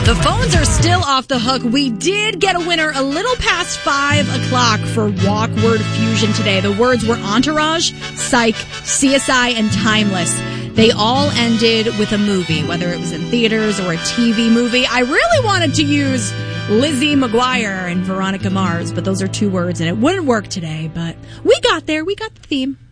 The phones are still off the hook. We did get a winner a little past 5 o'clock for Walk Word Fusion today. The words were Entourage, Psych, CSI, and Timeless. They all ended with a movie, whether it was in theaters or a TV movie. I really wanted to use Lizzie McGuire and Veronica Mars, but those are 2 words, and it wouldn't work today. But we got there. We got the theme.